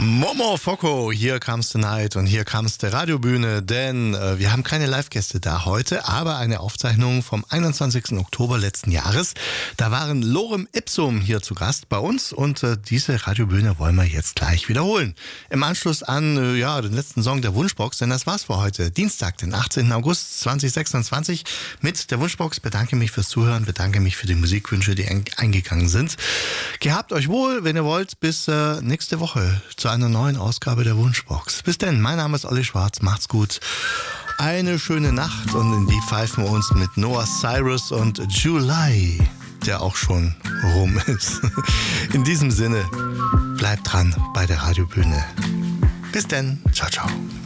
Momo Focco, hier comes the night und hier comes der Radiobühne, denn wir haben keine Live-Gäste da heute, aber eine Aufzeichnung vom 21. Oktober letzten Jahres. Da waren Lorem Ipsum hier zu Gast bei uns und diese Radiobühne wollen wir jetzt gleich wiederholen. Im Anschluss an den letzten Song der Wunschbox, denn das war's für heute. Dienstag, den 18. August 2026 mit der Wunschbox. Bedanke mich fürs Zuhören, bedanke mich für die Musikwünsche, die eingegangen sind. Gehabt euch wohl, wenn ihr wollt, bis nächste Woche zu einer neuen Ausgabe der Wunschbox. Bis denn, mein Name ist Olli Schwarz, macht's gut. Eine schöne Nacht und in die pfeifen wir uns mit Noah Cyrus und July, der auch schon rum ist. In diesem Sinne, bleibt dran bei der Radiobühne. Bis denn, ciao, ciao.